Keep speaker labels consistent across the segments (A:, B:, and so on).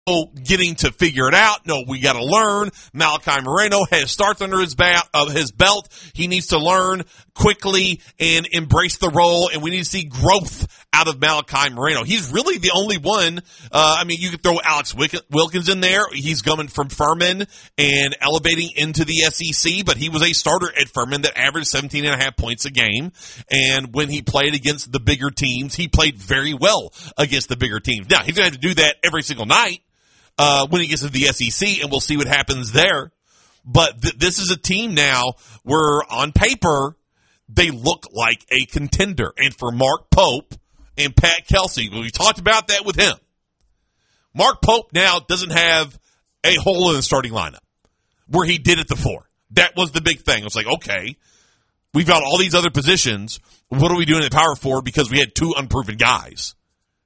A: getting to figure it out. No, we got to learn. Malachi Moreno has starts under his belt. He needs to learn quickly and embrace the role, and we need to see growth out of Malachi Moreno. He's really the only one. You could throw Alex Wilkins in there. He's coming from Furman and elevating into the SEC, but he was a starter at Furman that averaged 17.5 points a game. And when he played against the bigger teams, he played very well against the bigger teams. Now, he's going to have to do that every single night when he gets to the SEC, and we'll see what happens there. But this is a team now where, on paper, they look like a contender. And for Mark Pope and Pat Kelsey, we talked about that with him. Mark Pope now doesn't have a hole in the starting lineup where he did it before. That was the big thing. It was like, okay, we've got all these other positions. What are we doing at power forward because we had two unproven guys?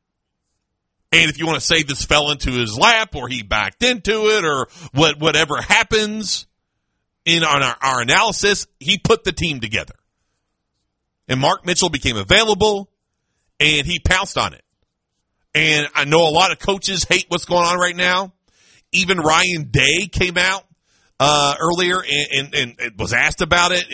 A: And if you want to say this fell into his lap or he backed into it or whatever happens in our analysis, he put the team together. And Mark Mitchell became available, and he pounced on it. And I know a lot of coaches hate what's going on right now. Even Ryan Day came out earlier and was asked about it,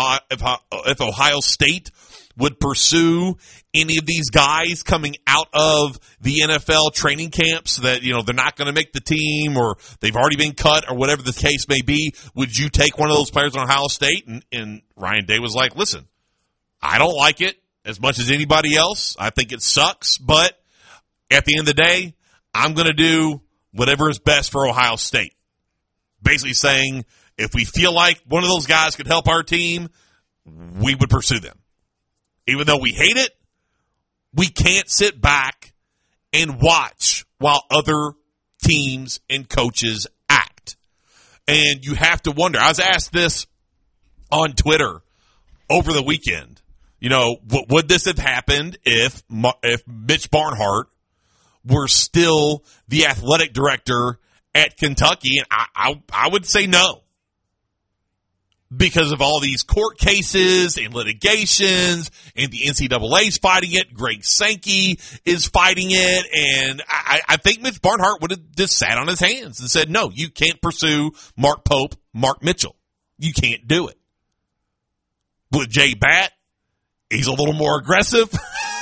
A: if Ohio State would pursue any of these guys coming out of the NFL training camps that, they're not going to make the team or they've already been cut or whatever the case may be. Would you take one of those players on Ohio State? And Ryan Day was like, listen, I don't like it as much as anybody else. I think it sucks, but at the end of the day, I'm going to do whatever is best for Ohio State. Basically saying, if we feel like one of those guys could help our team, we would pursue them. Even though we hate it, we can't sit back and watch while other teams and coaches act. And you have to wonder. I was asked this on Twitter over the weekend. Would this have happened if Mitch Barnhart were still the athletic director at Kentucky? And I would say no. Because of all these court cases and litigations, and the NCAA's fighting it, Greg Sankey is fighting it, and I think Mitch Barnhart would have just sat on his hands and said, no, you can't pursue Mark Pope, Mark Mitchell. You can't do it. With Jay Batt, he's a little more aggressive.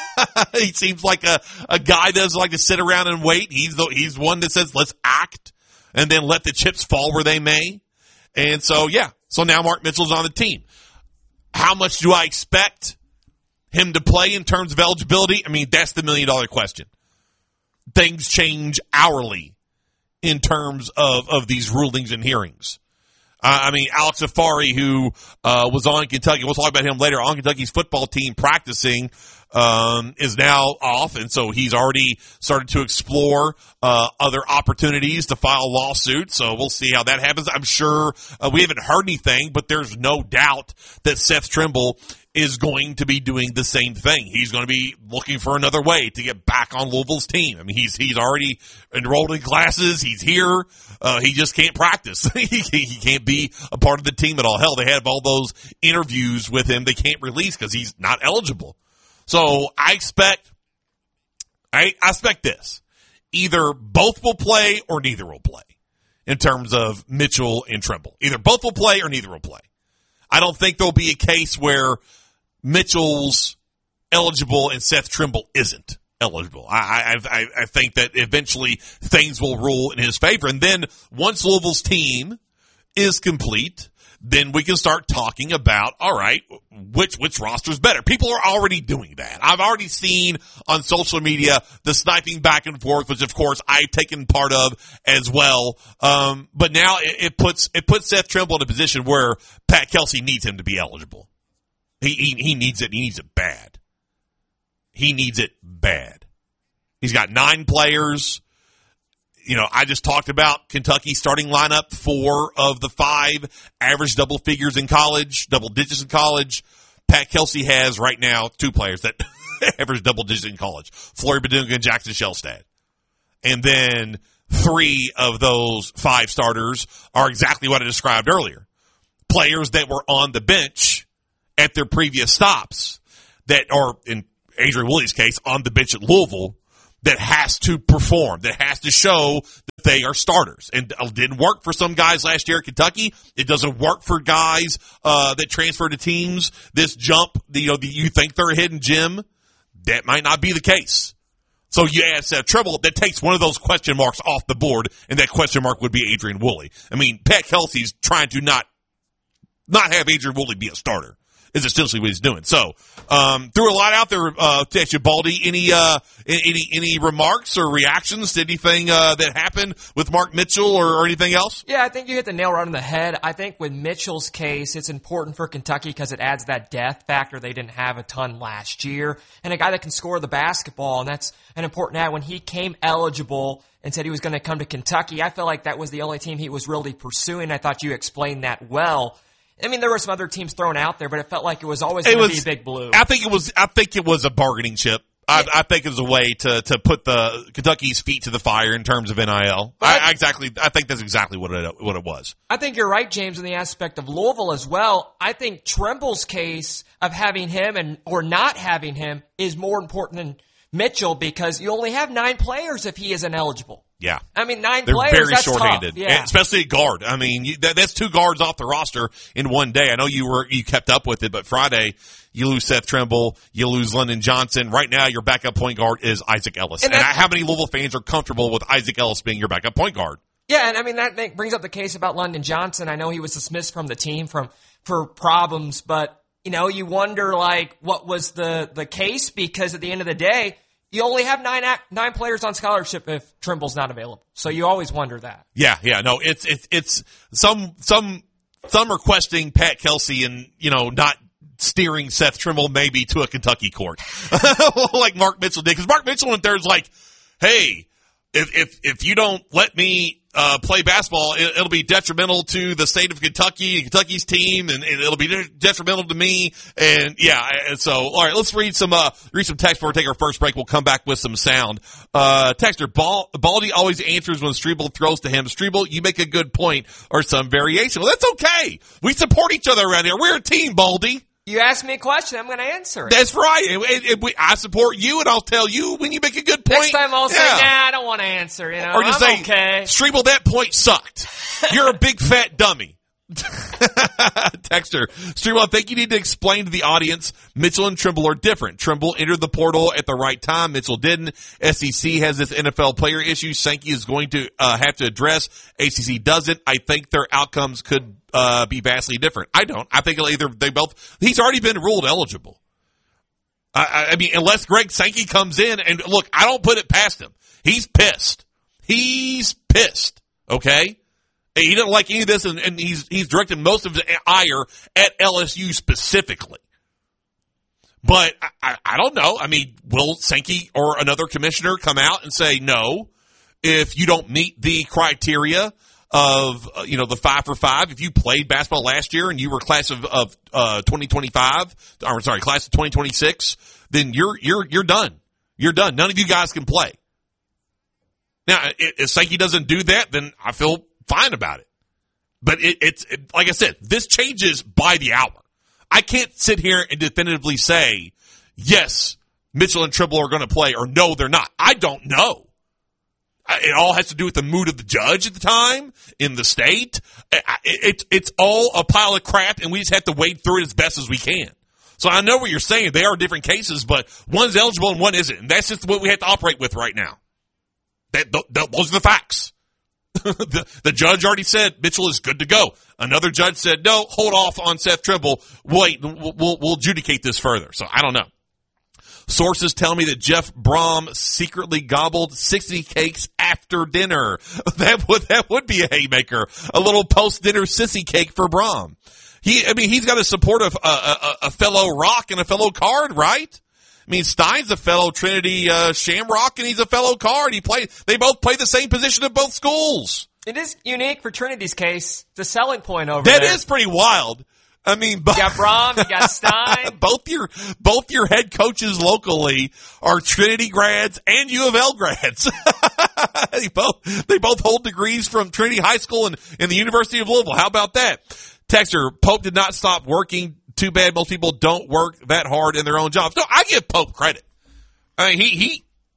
A: He seems like a guy that doesn't like to sit around and wait. He's one that says, let's act, and then let the chips fall where they may. And so, yeah. So now Mark Mitchell's on the team. How much do I expect him to play in terms of eligibility? That's the $1 million question. Things change hourly in terms of these rulings and hearings. Alex Afari, who was on Kentucky, we'll talk about him later, on Kentucky's football team practicing, is now off, and so he's already started to explore other opportunities to file lawsuits. So we'll see how that happens. I'm sure we haven't heard anything, but there's no doubt that Seth Trimble is going to be doing the same thing. He's going to be looking for another way to get back on Louisville's team. He's already enrolled in classes. He's here. He just can't practice. He can't be a part of the team at all. Hell, they have all those interviews with him they can't release because he's not eligible. So I expect this. Either both will play or neither will play in terms of Mitchell and Trimble. Either both will play or neither will play. I don't think there'll be a case where Mitchell's eligible and Seth Trimble isn't eligible. I think that eventually things will rule in his favor. And then once Louisville's team is complete, then we can start talking about, all right, which roster's better. People are already doing that. I've already seen on social media the sniping back and forth, which of course I've taken part of as well. But now it puts Seth Trimble in a position where Pat Kelsey needs him to be eligible. He needs it. He needs it bad. He needs it bad. He's got 9 players. I just talked about Kentucky's starting lineup. 4 of the 5 average double figures in college, double digits in college. Pat Kelsey has right now 2 players that average double digits in college. Flory Badunga and Jackson Shellstad. And then 3 of those 5 starters are exactly what I described earlier. Players that were on the bench at their previous stops that are, in Adrian Willey's case, on the bench at Louisville, that has to perform, that has to show that they are starters. And it didn't work for some guys last year at Kentucky. It doesn't work for guys that transfer to teams. This jump, you think they're a hidden gem, that might not be the case. So you add Seth Trimble, that takes one of those question marks off the board, and that question mark would be Adrian Woolley. I mean, Pat Kelsey's trying to not have Adrian Woolley be a starter, is essentially what he's doing. So, threw a lot out there, to ask you, Baldy. Any remarks or reactions to anything, that happened with Mark Mitchell or anything else?
B: Yeah, I think you hit the nail right on the head. I think with Mitchell's case, it's important for Kentucky because it adds that depth factor they didn't have a ton last year. And a guy that can score the basketball, and that's an important add. When he came eligible and said he was going to come to Kentucky, I felt like that was the only team he was really pursuing. I thought you explained that well. I mean, there were some other teams thrown out there, but it felt like it was always going to be Big Blue.
A: I think it was a bargaining chip. I think it was a way to put the Kentucky's feet to the fire in terms of NIL. I think that's exactly what it was.
B: I think you're right, James, in the aspect of Louisville as well. I think Trimble's case of having him or not having him is more important than Mitchell because you only have 9 players if he isn't eligible.
A: Yeah.
B: I mean, 9
A: They're
B: players,
A: very
B: that's
A: shorthanded.
B: tough. Yeah.
A: Especially at guard. I mean, that's 2 guards off the roster in one day. I know you kept up with it, but Friday, you lose Seth Trimble, you lose London Johnson. Right now, your backup point guard is Isaac Ellis. And how many Louisville fans are comfortable with Isaac Ellis being your backup point guard?
B: Yeah, and I mean, that brings up the case about London Johnson. I know he was dismissed from the team for problems, but, you wonder, what was the case? Because at the end of the day, you only have 9 players on scholarship if Trimble's not available. So you always wonder that. Yeah.
A: No, it's some are questioning Pat Kelsey and, not steering Seth Trimble maybe to a Kentucky court. Like Mark Mitchell did. Because Mark Mitchell went there is like, hey, if you don't let me play basketball, it'll be detrimental to the state of Kentucky and Kentucky's team, and it'll be detrimental to me. And so all right, let's read some text before we take our first break. We'll come back with some sound. Texter Baldy always answers when Strebel throws to him. Strebel, you make a good point, or some variation. Well, that's okay. We support each other around here. We're a team, Baldy.
B: You ask me a question, I'm going to answer it.
A: That's right. I support you, and I'll tell you when you make a good point.
B: Next time I'll say, I don't want to answer.
A: Or just
B: I'm
A: say,
B: okay.
A: Strebel, that point sucked. You're a big fat dummy. Texter, Strebel, I think you need to explain to the audience Mitchell and Trimble are different. Trimble entered the portal at the right time. Mitchell didn't. SEC has this NFL player issue Sankey is going to have to address. ACC doesn't. I think their outcomes could be vastly different. I don't. I think he's already been ruled eligible. I mean, unless Greg Sankey comes in and look, I don't put it past him. He's pissed. Okay? He doesn't like any of this, and he's directed most of his ire at LSU specifically. But I don't know. I mean, will Sankey or another commissioner come out and say no if you don't meet the criteria of the 5 for 5? If you played basketball last year and you were class of 2025, or sorry, class of 2026, then you're done. You're done. None of you guys can play. Now, if Sankey doesn't do that, then I feel fine about it. But it's like I said, this changes by the hour. I can't sit here and definitively say, yes, Mitchell and Trimble are going to play, or no, they're not. I don't know. It all has to do with the mood of the judge at the time, in the state. It's all a pile of crap, and we just have to wade through it as best as we can. So I know what you're saying. They are different cases, but one's eligible and one isn't. And that's just what we have to operate with right now. Those are the facts. The judge already said Mitchell is good to go. Another judge said, no, hold off on Seth Trimble. Wait, we'll adjudicate this further. So I don't know. Sources tell me that Jeff Brom secretly gobbled 60 cakes after dinner. That would be a haymaker. A little post-dinner sissy cake for Brom. He's got to support a fellow Rock and a fellow Card, right? I mean, Stein's a fellow Trinity Shamrock, and he's a fellow Card. They both play the same position at both schools.
B: It is unique for Trinity's case. It's a selling point over there.
A: That is pretty wild. I mean,
B: you got Brom, you got Stein.
A: both your head coaches locally are Trinity grads and U of L grads. They both hold degrees from Trinity High School and the University of Louisville. How about that? Texter, Pope did not stop working. Too bad most people don't work that hard in their own jobs. No, I give Pope credit. I mean,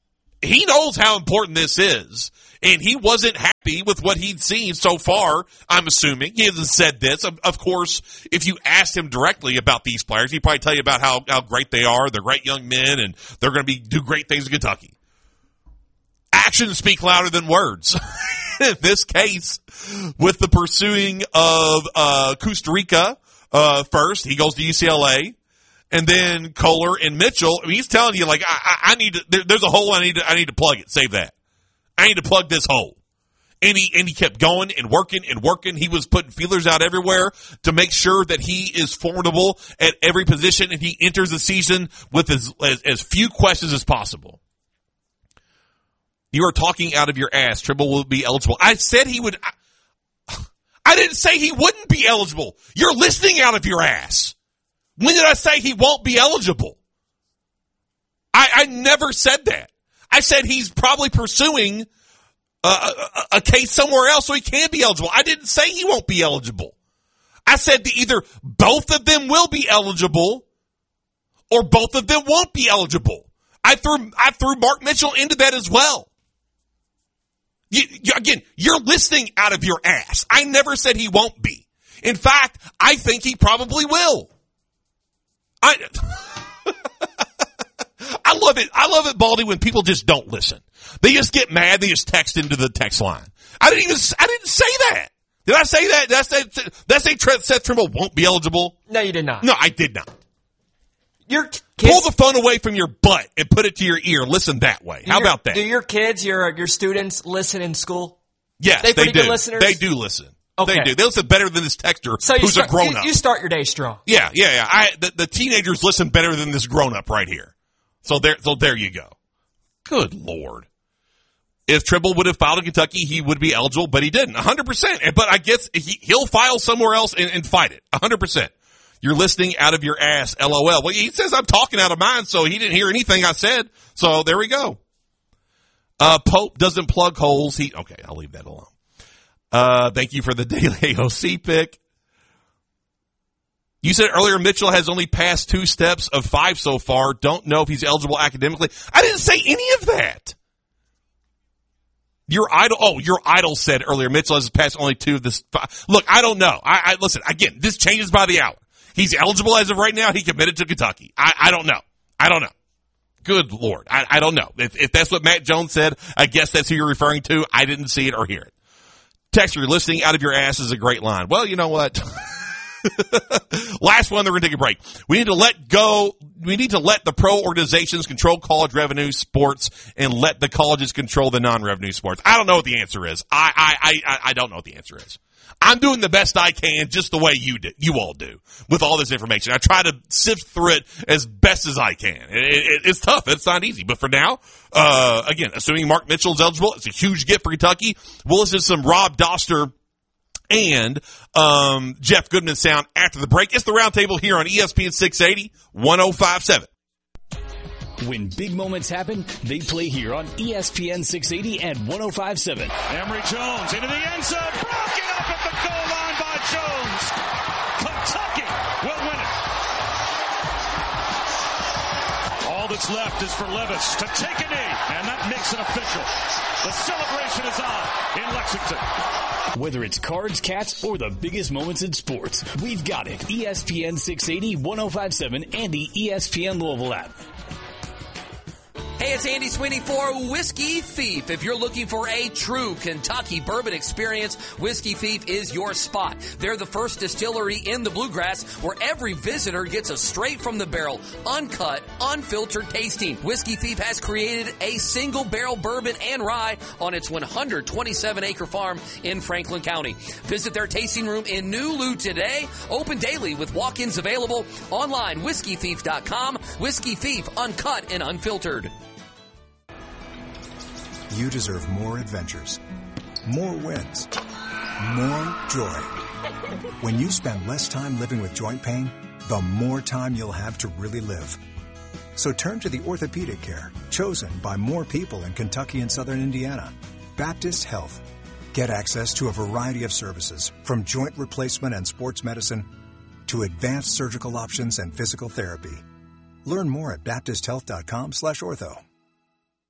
A: he knows how important this is. And he wasn't happy with what he'd seen so far, I'm assuming. He hasn't said this. Of course, if you asked him directly about these players, he'd probably tell you about how great they are. They're great young men, and they're going to do great things in Kentucky. Actions speak louder than words. In this case, with the pursuing of Costa Rica first, he goes to UCLA. And then Kohler and Mitchell, I mean, he's telling you, like, I need to, there's a hole, I need to plug it. Save that. I need to plug this hole. And he kept going and working and working. He was putting feelers out everywhere to make sure that he is formidable at every position, and he enters the season with as few questions as possible. You are talking out of your ass. Trimble will be eligible. I said he would. I didn't say he wouldn't be eligible. You're listening out of your ass. When did I say he won't be eligible? I never said that. I said he's probably pursuing a case somewhere else so he can be eligible. I didn't say he won't be eligible. I said that either both of them will be eligible or both of them won't be eligible. I threw Mark Mitchell into that as well. Again, you're listening out of your ass. I never said he won't be. In fact, I think he probably will. I love it. I love it, Baldy, when people just don't listen. They just get mad. They just text into the text line. I didn't say that. Did I say that? Did I say Seth Trimble won't be eligible?
B: No, you did not.
A: No, I did not.
B: Your kids,
A: pull the phone away from your butt and put it to your ear. Listen that way. How about that?
B: Do your kids, your students, listen in school?
A: Yes,
B: they do.
A: Good
B: listeners?
A: They do listen.
B: Okay.
A: They do. They listen better than this texter who's a grown-up.
B: You start your day strong.
A: Yeah. The teenagers listen better than this grown-up right here. So there you go. Good Lord. If Trimble would have filed in Kentucky, he would be eligible, but he didn't. 100%. But I guess he'll file somewhere else and fight it. 100%. You're listening out of your ass, LOL. Well, he says I'm talking out of mine, so he didn't hear anything I said. So there we go. Pope doesn't plug holes. Okay, I'll leave that alone. Thank you for the daily AOC pick. You said earlier Mitchell has only passed 2 steps of 5 so far. Don't know if he's eligible academically. I didn't say any of that. Your idol said earlier Mitchell has passed only 2 of this 5. Look, I don't know. Listen, again, this changes by the hour. He's eligible as of right now. He committed to Kentucky. I don't know. I don't know. Good Lord. I don't know. If that's what Matt Jones said, I guess that's who you're referring to. I didn't see it or hear it. Texter, listening out of your ass is a great line. Well, you know what? Last one, then we're going to take a break. We need to let the pro organizations control college revenue sports and let the colleges control the non-revenue sports. I don't know what the answer is. I don't know what the answer is. I'm doing the best I can, just the way you all do, with all this information. I try to sift through it as best as I can. It's tough. It's not easy. But for now, again, assuming Mark Mitchell's eligible, it's a huge gift for Kentucky. We'll listen to some Rob Doster and Jeff Goodman sound after the break. It's the Roundtable here on ESPN 680, 105.7.
C: When big moments happen, they play here on ESPN 680 and 105.7.
D: Emory Jones into the end zone, broken up at the goal line by Jones. Kentucky will win it. All that's left is for Levis to take a knee, and that makes it official. The celebration is on in Lexington.
C: Whether it's Cards, Cats, or the biggest moments in sports, we've got it. ESPN 680, 105.7, and the ESPN Louisville app.
E: Hey, it's Andy Sweeney for Whiskey Thief. If you're looking for a true Kentucky bourbon experience, Whiskey Thief is your spot. They're the first distillery in the Bluegrass where every visitor gets a straight from the barrel, uncut, unfiltered tasting. Whiskey Thief has created a single barrel bourbon and rye on its 127-acre farm in Franklin County. Visit their tasting room in New Lou today. Open daily with walk-ins available. Online, whiskeythief.com. Whiskey Thief, uncut and unfiltered.
F: You deserve more adventures, more wins, more joy. When you spend less time living with joint pain, the more time you'll have to really live. So turn to the orthopedic care chosen by more people in Kentucky and Southern Indiana. Baptist Health. Get access to a variety of services, from joint replacement and sports medicine to advanced surgical options and physical therapy. Learn more at baptisthealth.com/ortho.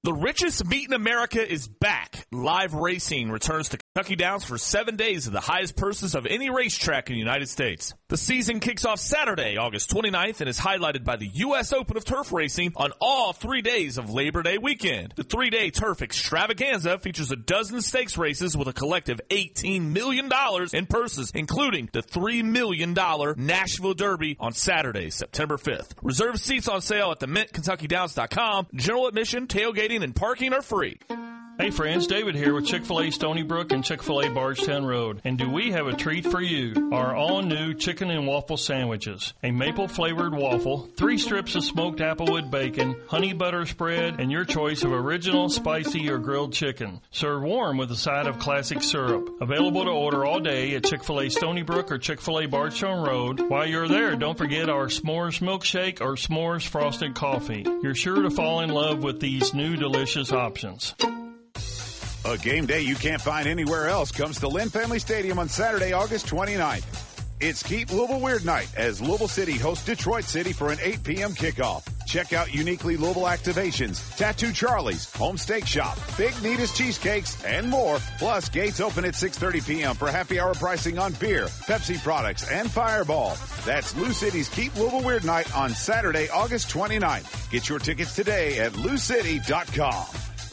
G: The richest meet in America is back. Live racing returns to Kentucky Downs for 7 days of the highest purses of any racetrack in the United States. The season kicks off Saturday, August 29th, and is highlighted by the U.S. Open of Turf Racing on all 3 days of Labor Day weekend. The 3-day turf extravaganza features a dozen stakes races with a collective $18 million in purses, including the $3 million Nashville Derby on Saturday, September 5th. Reserve seats on sale at theMintKentuckyDowns.com. General admission, tailgating, and parking are free.
H: Hey friends, David here with Chick-fil-A Stony Brook and Chick-fil-A Bardstown Road. And do we have a treat for you? Our all-new chicken and waffle sandwiches. A maple-flavored waffle, 3 strips of smoked applewood bacon, honey butter spread, and your choice of original, spicy, or grilled chicken. Serve warm with a side of classic syrup. Available to order all day at Chick-fil-A Stony Brook or Chick-fil-A Bardstown Road. While you're there, don't forget our s'mores milkshake or s'mores frosted coffee. You're sure to fall in love with these new delicious options.
I: A game day you can't find anywhere else comes to Lynn Family Stadium on Saturday, August 29th. It's Keep Louisville Weird Night as Louisville City hosts Detroit City for an 8 p.m. kickoff. Check out uniquely Louisville activations, Tattoo Charlie's, Home Steak Shop, Big Nita's Cheesecakes, and more. Plus, gates open at 6:30 p.m. for happy hour pricing on beer, Pepsi products, and Fireball. That's Lou City's Keep Louisville Weird Night on Saturday, August 29th. Get your tickets today at loucity.com.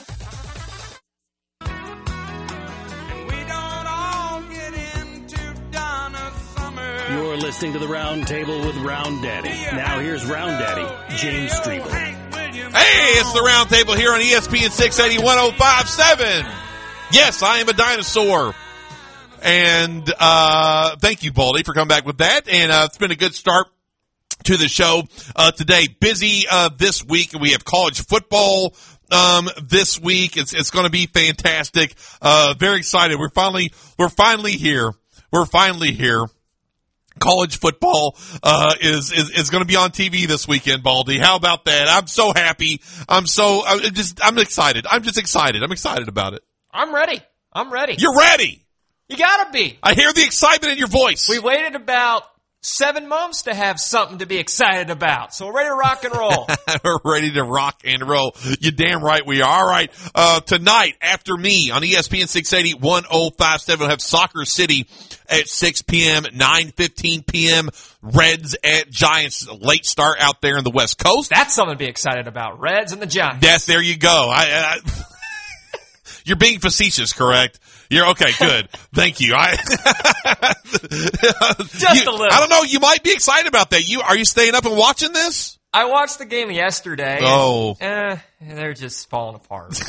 C: You're listening to the Round Table with Round Daddy. Now here's Round Daddy, James Strebel.
A: Hey, it's the Round Table here on ESPN 680 1057. Yes, I am a dinosaur. And thank you, Baldy, for coming back with that. And it's been a good start to the show today. Busy this week. We have college football this week. It's going to be fantastic. Very excited. We're finally here. We're finally here. College football is going to be on TV this weekend, Baldy. How about that? I'm so happy. I'm excited. I'm just excited. I'm excited about it.
B: I'm ready.
A: You're ready.
B: You gotta be.
A: I hear the excitement in your voice.
B: We waited about 7 months to have something to be excited about. So we're ready to rock and roll.
A: We're ready to rock and roll. You damn right we are. All right. Tonight, after me on ESPN 680 1057, we'll have Soccer City at 6 p.m., 9:15 p.m. Reds at Giants. Late start out there in the West Coast.
B: That's something to be excited about. Reds and the Giants.
A: Yes, there you go. You're being facetious, correct? You're okay. Good. Thank you.
B: Just a little.
A: I don't know. You might be excited about that. Are you staying up and watching this?
B: I watched the game yesterday.
A: Oh.
B: They're just falling apart.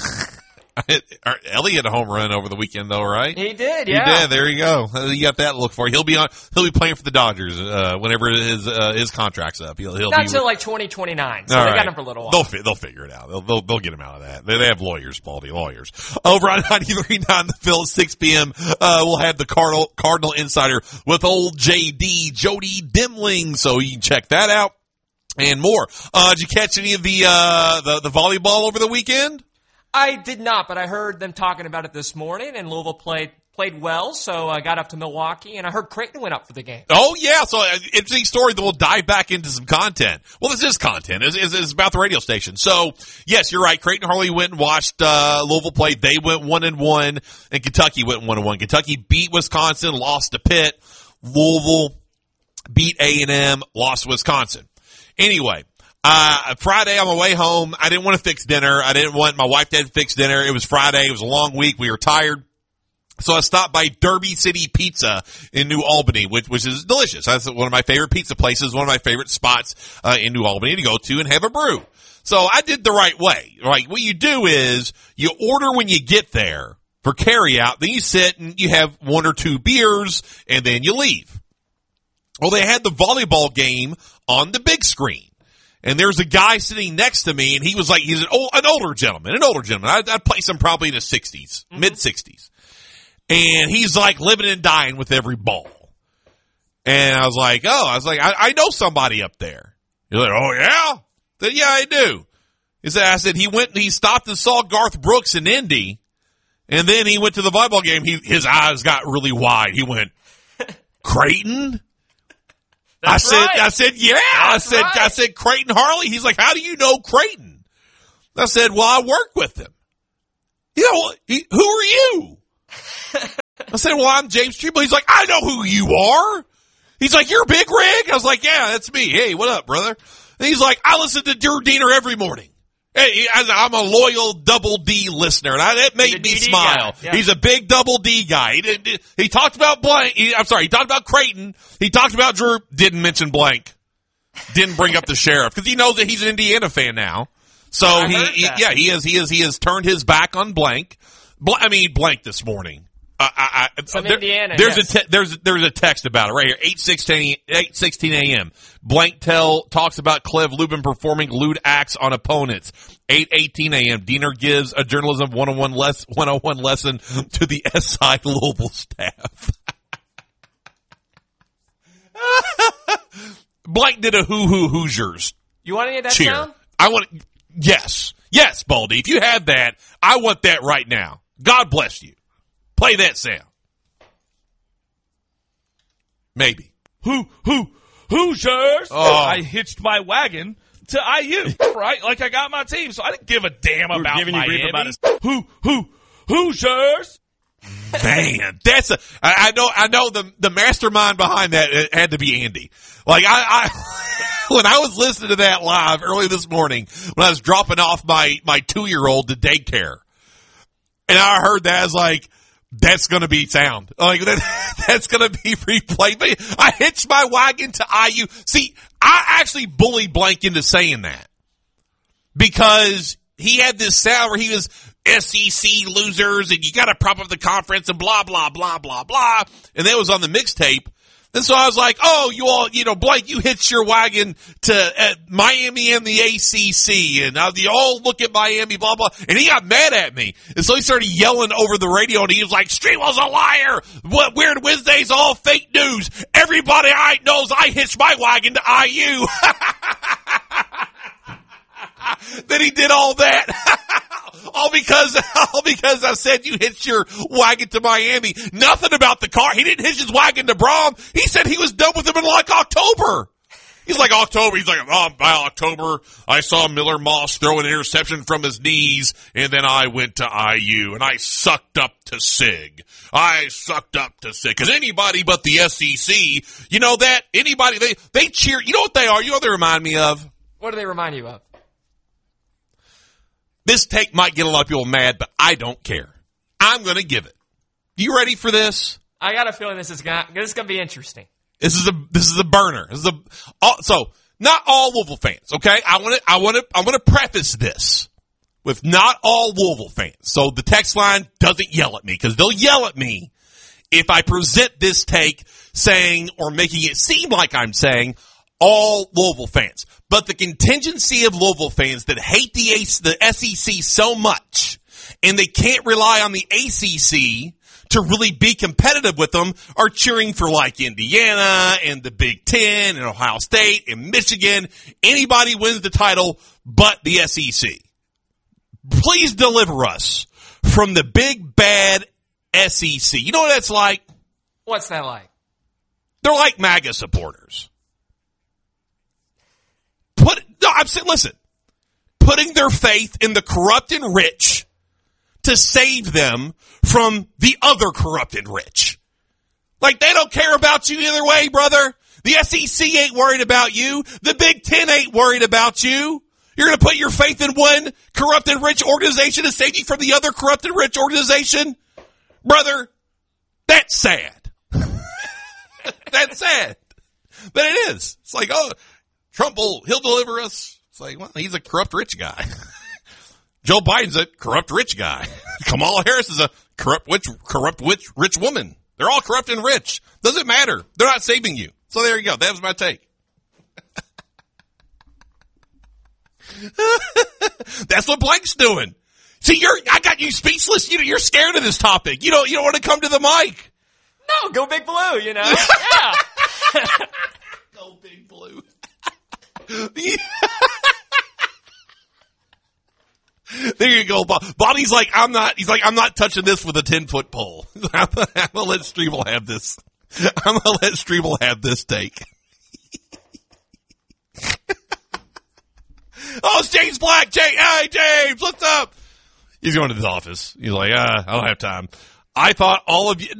A: Ellie had a home run over the weekend, though, right?
B: He did, yeah.
A: He did. There you go. You got that to look for. He'll be playing for the Dodgers whenever his contract's up. He'll
B: not until like 2029. So
A: they
B: got him for a little while.
A: They'll figure it out. They'll get him out of that. They have lawyers, Baldy, lawyers. Over on 93.9 The Phil at 6 p.m. We'll have the Cardinal Insider with old JD Jody Dimling. So you can check that out and more. Did you catch any of the volleyball over the weekend?
B: I did not, but I heard them talking about it this morning, and Louisville played well, so I got up to Milwaukee, and I heard Creighton went up for the game.
A: Oh, yeah, so interesting story that we'll dive back into some content. Well, this is content. It's about the radio station. So, yes, you're right. Creighton Harley went and watched Louisville play. They went 1-1, and Kentucky went 1-1. Kentucky beat Wisconsin, lost to Pitt. Louisville beat A&M, lost to Wisconsin. Anyway. Friday on my way home, I didn't want to fix dinner. I didn't want my wife to fix dinner. It was Friday. It was a long week. We were tired. So I stopped by Derby City Pizza in New Albany, which is delicious. That's one of my favorite pizza places, one of my favorite spots, in New Albany to go to and have a brew. So I did the right way. Right. What you do is you order when you get there for carry out. Then you sit and you have 1 or 2 beers and then you leave. Well, they had the volleyball game on the big screen. And there's a guy sitting next to me, and he was like, he's an older gentleman. I'd place him probably in his 60s, mid-60s. And he's like living and dying with every ball. And I was like, I know somebody up there. He's like, oh, yeah? I said, yeah, I do. I said, he stopped and saw Garth Brooks in Indy, and then he went to the volleyball game. His eyes got really wide. He went, Creighton? I said, yeah. I said Creighton Harley. He's like, how do you know Creighton? I said, well, I work with him. You know, who are you? I said, well, I'm James Treble. He's like, I know who you are. He's like, you're Big Rig? I was like, yeah, that's me. Hey, what up, brother? And he's like, I listen to Drew Diener every morning. Hey, I'm a loyal Double D listener, and it made me smile. Yeah. He's a big Double D guy. He talked about Blank. He talked about Creighton. He talked about Drew. Didn't mention Blank. Didn't bring up the sheriff because he knows that he's an Indiana fan now. So he has turned his back on Blank. Blank this morning.
B: Indiana.
A: There's a text about it right here. 8:16 a.m. Blank talks about Clev Lubin performing lewd acts on opponents. 8:18 a.m. Diener gives a journalism 101 lesson to the SI Louisville staff. Blank did a Hoosiers.
B: You want any of that
A: cheer.
B: sound?
A: Yes, Baldy. If you have that, I want that right now. God bless you. Play that sound. Maybe.
G: Hoosiers. Oh. I hitched my wagon to IU, right? Like I got my team, so I didn't give a damn about Miami. Hoosiers.
A: Man, I know the mastermind behind that had to be Andy. Like I when I was listening to that live early this morning when I was dropping off my 2-year-old to daycare, and I heard that, I was like, that's going to be sound. Like that's going to be replayed. I hitched my wagon to IU. See, I actually bullied Blank into saying that because he had this sound where he was SEC losers and you got to prop up the conference and blah, blah, blah, blah, blah. And that was on the mixtape. And so I was like, oh, you all, Blank, you hitched your wagon to Miami and the ACC, and you all look at Miami, blah, blah. And he got mad at me. And so he started yelling over the radio, and he was like, Streetwell's a liar. What Weird Wednesday's all fake news. Everybody knows I hitched my wagon to IU. Then he did all that. All because I said you hitched your wagon to Miami. Nothing about the car. He didn't hitch his wagon to Brom. He said he was done with him in like October. He's like, October. He's like, by October, I saw Miller Moss throw an interception from his knees, and then I went to IU, and I sucked up to SIG. Because anybody but the SEC, you know that? Anybody, they cheer. You know what they are? You know what they remind me of?
B: What do they remind you of?
A: This take might get a lot of people mad, but I don't care. I'm going to give it. You ready for this?
B: I got a feeling this is going to be interesting.
A: This is a burner. So not all Louisville fans, okay? I'm going to preface this with not all Louisville fans. So the text line doesn't yell at me because they'll yell at me if I present this take saying or making it seem like I'm saying all Louisville fans. But the contingency of Louisville fans that hate the SEC so much and they can't rely on the ACC to really be competitive with them are cheering for like Indiana and the Big Ten and Ohio State and Michigan. Anybody wins the title but the SEC. Please deliver us from the big bad SEC. You know what that's like?
B: What's that like?
A: They're like MAGA supporters. Listen, putting their faith in the corrupt and rich to save them from the other corrupt and rich. Like, they don't care about you either way, brother. The SEC ain't worried about you. The Big Ten ain't worried about you. You're going to put your faith in one corrupt and rich organization to save you from the other corrupt and rich organization? Brother, that's sad. That's sad. But it is. It's like, oh, Trump he'll deliver us. It's like, well, he's a corrupt rich guy. Joe Biden's a corrupt rich guy. Kamala Harris is a corrupt rich woman. They're all corrupt and rich. Doesn't matter. They're not saving you. So there you go. That was my take. That's what Blank's doing. See, I got you speechless. You're scared of this topic. You don't want to come to the mic.
B: No, go Big Blue, Yeah.
A: Go Big Blue. There you go, Bobby's like, I'm not touching this with a 10-foot pole. I'm gonna let Strebel have this. I'm gonna let Strebel have this take. Oh, it's James Black. Hey, James, what's up? He's going to the office. He's like, I don't have time. I thought all of you,